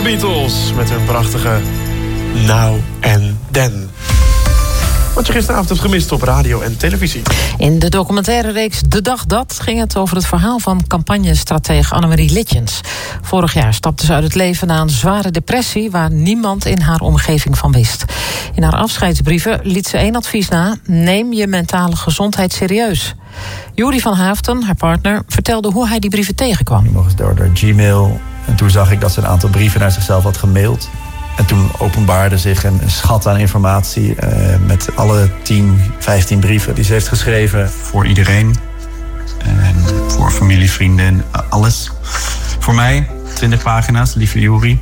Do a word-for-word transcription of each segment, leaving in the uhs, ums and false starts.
Beatles met hun prachtige Now and Then. Wat je gisteravond hebt gemist op radio en televisie. In de documentaire reeks De Dag Dat ging het over het verhaal van campagnestratege Annemarie Litjens. Vorig jaar stapte ze uit het leven na een zware depressie waar niemand in haar omgeving van wist. In haar afscheidsbrieven liet ze één advies na: neem je mentale gezondheid serieus. Juri van Haaften, haar partner, vertelde hoe hij die brieven tegenkwam. Nog eens door de Gmail. En toen zag ik dat ze een aantal brieven naar zichzelf had gemaild. En toen openbaarde zich een, een schat aan informatie uh, met alle tien, vijftien brieven die ze heeft geschreven. Voor iedereen. En voor familie, vrienden, alles. Voor mij, twintig pagina's, lieve Juri.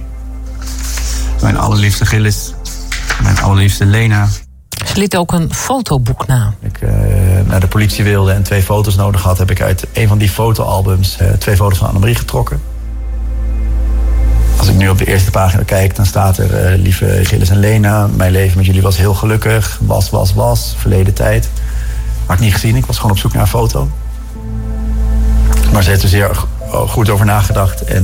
Mijn allerliefste Gilles. Mijn allerliefste Lena. Ze liet ook een fotoboek na. Ik uh, naar de politie wilde en twee foto's nodig had, heb ik uit een van die fotoalbums uh, twee foto's van Annemarie getrokken. Als ik nu op de eerste pagina kijk, dan staat er... Uh, lieve Gilles en Lena, mijn leven met jullie was heel gelukkig. Was, was, was, verleden tijd. Had ik niet gezien, ik was gewoon op zoek naar een foto. Maar ze heeft er zeer goed over nagedacht. En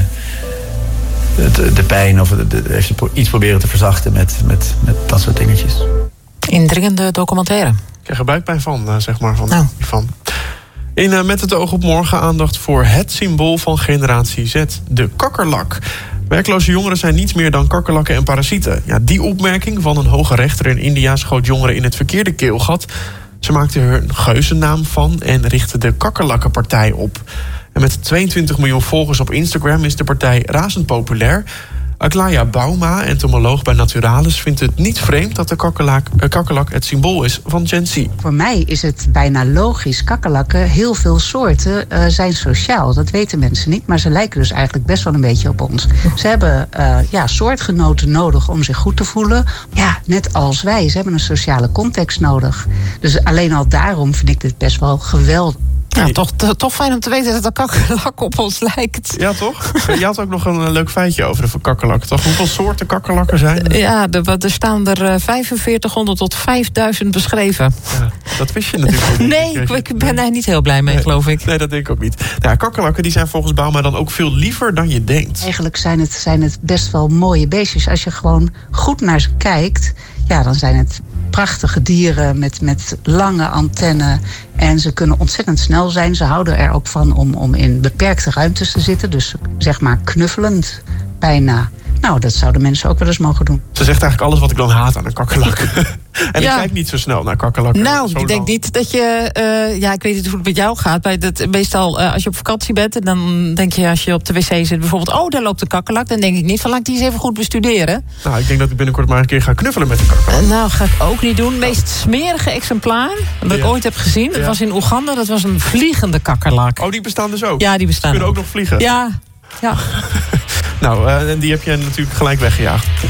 uh, de, de pijn, of de, de, heeft ze iets proberen te verzachten met, met, met dat soort dingetjes. Indringende documentaire. Ik krijg er buikpijn van, uh, zeg maar, van, nou. van. In uh, Met het oog op morgen aandacht voor het symbool van generatie Z, de kakkerlak. Werkloze jongeren zijn niets meer dan kakkerlakken en parasieten. Ja, die opmerking van een hoge rechter in India schoot jongeren in het verkeerde keelgat. Ze maakten er een geuzennaam van en richtten de Kakkerlakkenpartij op. En met tweeëntwintig miljoen volgers op Instagram is de partij razend populair. Aglaya Bauma, entomoloog bij Naturalis, vindt het niet vreemd dat de kakkerlak, uh, kakkerlak het symbool is van Gen Z. Voor mij is het bijna logisch. Kakkerlakken, heel veel soorten, uh, zijn sociaal. Dat weten mensen niet, maar ze lijken dus eigenlijk best wel een beetje op ons. Ze hebben uh, ja, soortgenoten nodig om zich goed te voelen. Ja, net als wij. Ze hebben een sociale context nodig. Dus alleen al daarom vind ik dit best wel geweldig. Ja, toch, toch fijn om te weten dat de kakkerlak op ons lijkt. Ja, toch? Je had ook nog een leuk feitje over de kakkerlakken, toch? Hoeveel soorten kakkerlakken zijn er? Ja, er, er staan er vijfenveertighonderd tot vijfduizend beschreven. Ja, dat wist je natuurlijk niet. Nee, ik, ik ben daar niet heel blij mee, nee, geloof ik. Nee, dat denk ik ook niet. Nou, kakkerlakken die zijn volgens Bauma dan ook veel liever dan je denkt. Eigenlijk zijn het, zijn het best wel mooie beestjes. Als je gewoon goed naar ze kijkt, ja, dan zijn het prachtige dieren met, met lange antennen. En ze kunnen ontzettend snel zijn. Ze houden er ook van om, om in beperkte ruimtes te zitten. Dus zeg maar knuffelend bijna. Nou, dat zouden mensen ook wel eens mogen doen. Ze zegt eigenlijk alles wat ik dan haat aan een kakkerlak. En ja. Ik kijk niet zo snel naar kakkerlakken. Nou, ik denk niet dat je... Uh, ja, ik weet niet hoe het met jou gaat. Bij dat, meestal uh, als je op vakantie bent... en dan denk je als je op de wc zit bijvoorbeeld... oh, daar loopt een kakkerlak. Dan denk ik niet van, laat ik die eens even goed bestuderen. Nou, ik denk dat ik binnenkort maar een keer ga knuffelen met een kakkerlak. Uh, nou, ga ik ook niet doen. Het meest smerige exemplaar dat ja. ik ooit heb gezien... dat ja. was in Oeganda. Dat was een vliegende kakkerlak. Oh, die bestaan dus ook? Ja, die bestaan Ze kunnen ook ook nog vliegen? Ja, ja. Nou, uh, die heb je natuurlijk gelijk weggejaagd.